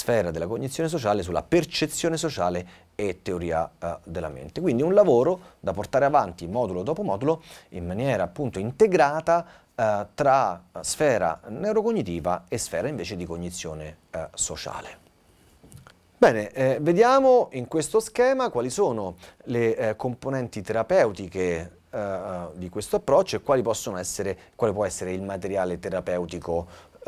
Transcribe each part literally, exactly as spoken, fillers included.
sfera della cognizione sociale sulla percezione sociale e teoria eh, della mente. Quindi un lavoro da portare avanti modulo dopo modulo in maniera appunto integrata eh, tra sfera neurocognitiva e sfera invece di cognizione eh, sociale. Bene, eh, vediamo in questo schema quali sono le eh, componenti terapeutiche eh, di questo approccio e quali possono essere, quale può essere il materiale terapeutico eh,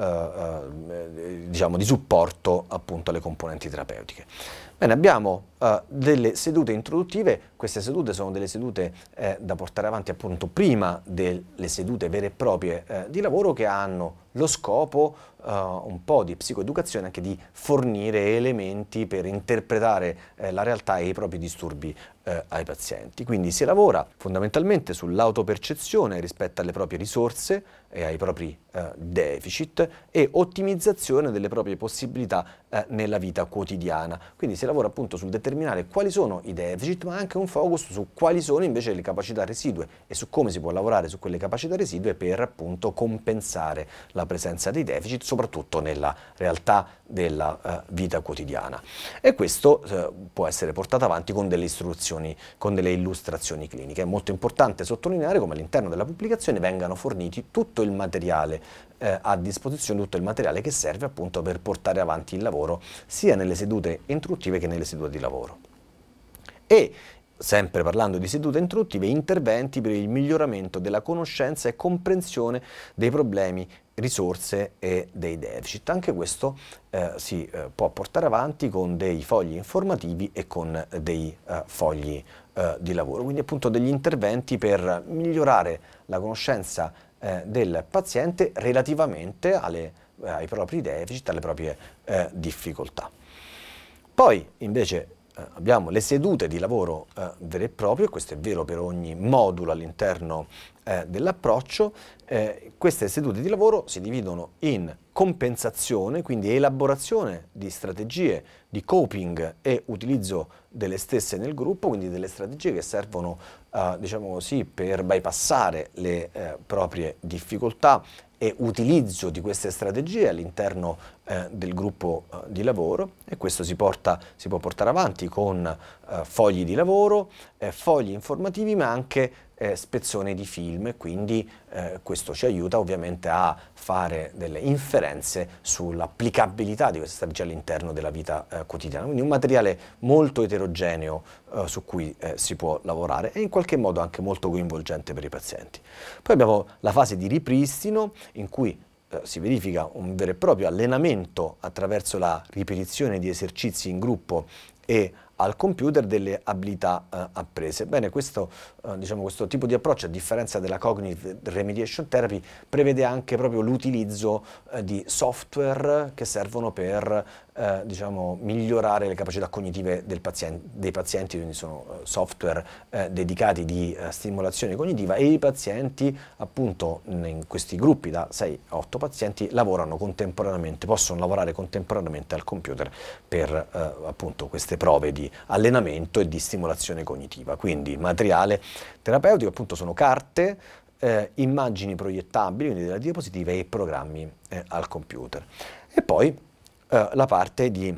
eh, diciamo di supporto appunto alle componenti terapeutiche. Bene, abbiamo eh, delle sedute introduttive. Queste sedute sono delle sedute eh, da portare avanti appunto prima delle sedute vere e proprie eh, di lavoro, che hanno lo scopo uh, un po' di psicoeducazione, anche di fornire elementi per interpretare eh, la realtà e i propri disturbi eh, ai pazienti. Quindi si lavora fondamentalmente sull'autopercezione rispetto alle proprie risorse e ai propri eh, deficit e ottimizzazione delle proprie possibilità eh, nella vita quotidiana. Quindi si lavora appunto sul determinare quali sono i deficit, ma anche un focus su quali sono invece le capacità residue e su come si può lavorare su quelle capacità residue per appunto compensare la presenza dei deficit, soprattutto nella realtà della uh, vita quotidiana. E questo uh, può essere portato avanti con delle istruzioni, con delle illustrazioni cliniche. È molto importante sottolineare come all'interno della pubblicazione vengano forniti tutto il materiale eh, a disposizione, tutto il materiale che serve appunto per portare avanti il lavoro sia nelle sedute introduttive che nelle sedute di lavoro. E sempre parlando di sedute introduttive, interventi per il miglioramento della conoscenza e comprensione dei problemi, risorse e dei deficit. Anche questo eh, si eh, può portare avanti con dei fogli informativi e con dei eh, fogli eh, di lavoro, quindi appunto degli interventi per migliorare la conoscenza eh, del paziente relativamente alle, eh, ai propri deficit, alle proprie eh, difficoltà. Poi invece Eh, abbiamo le sedute di lavoro eh, vere e proprie, questo è vero per ogni modulo all'interno eh, dell'approccio. Eh, queste sedute di lavoro si dividono in compensazione, quindi elaborazione di strategie di coping e utilizzo delle stesse nel gruppo, quindi delle strategie che servono eh, diciamo così, per bypassare le eh, proprie difficoltà e utilizzo di queste strategie all'interno eh, del gruppo eh, di lavoro, e questo si, porta, si può portare avanti con eh, fogli di lavoro, eh, fogli informativi, ma anche eh, spezzoni di film, e quindi eh, questo ci aiuta ovviamente a fare delle inferenze sull'applicabilità di queste strategie all'interno della vita eh, quotidiana. Quindi un materiale molto eterogeneo eh, su cui eh, si può lavorare e in qualche modo anche molto coinvolgente per i pazienti. Poi abbiamo la fase di ripristino, in cui eh, si verifica un vero e proprio allenamento attraverso la ripetizione di esercizi in gruppo e al computer delle abilità eh, apprese. Bene, questo, eh, diciamo, questo tipo di approccio, a differenza della Cognitive Remediation Therapy, prevede anche proprio l'utilizzo eh, di software che servono per eh, diciamo, migliorare le capacità cognitive del paziente, dei pazienti, quindi sono eh, software eh, dedicati di eh, stimolazione cognitiva, e i pazienti appunto in questi gruppi da sei a otto pazienti lavorano contemporaneamente, possono lavorare contemporaneamente al computer per eh, appunto queste prove di allenamento e di stimolazione cognitiva. Quindi materiale terapeutico appunto sono carte, eh, immagini proiettabili, quindi delle diapositive, e programmi eh, al computer. E poi eh, la parte di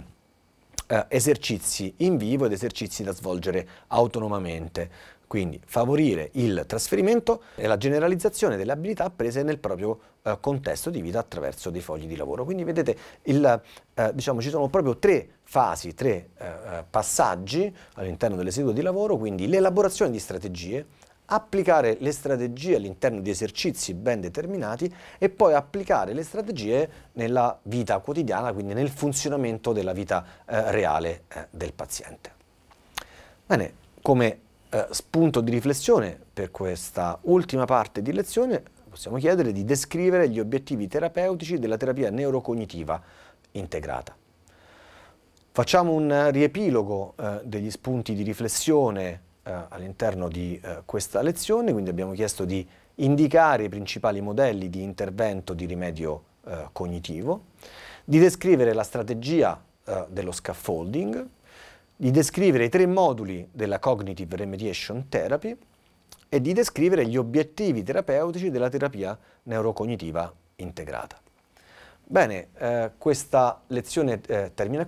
eh, esercizi in vivo ed esercizi da svolgere autonomamente, quindi favorire il trasferimento e la generalizzazione delle abilità apprese nel proprio eh, contesto di vita attraverso dei fogli di lavoro. Quindi vedete, il, eh, diciamo, ci sono proprio tre fasi, tre eh, passaggi all'interno delle sedute di lavoro, quindi l'elaborazione di strategie, applicare le strategie all'interno di esercizi ben determinati e poi applicare le strategie nella vita quotidiana, quindi nel funzionamento della vita eh, reale eh, del paziente. Bene, come eh, spunto di riflessione per questa ultima parte di lezione possiamo chiedere di descrivere gli obiettivi terapeutici della terapia neurocognitiva integrata. Facciamo un riepilogo eh, degli spunti di riflessione eh, all'interno di eh, questa lezione. Quindi abbiamo chiesto di indicare i principali modelli di intervento di rimedio eh, cognitivo, di descrivere la strategia eh, dello scaffolding, di descrivere i tre moduli della Cognitive Remediation Therapy e di descrivere gli obiettivi terapeutici della terapia neurocognitiva integrata. Bene, eh, questa lezione eh, termina